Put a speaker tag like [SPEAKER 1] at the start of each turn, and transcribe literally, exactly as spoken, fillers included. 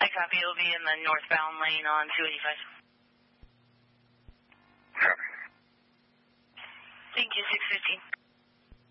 [SPEAKER 1] I copy. It'll be in the northbound lane on two eighty-five.
[SPEAKER 2] Copy.
[SPEAKER 1] Thank you, six fifteen.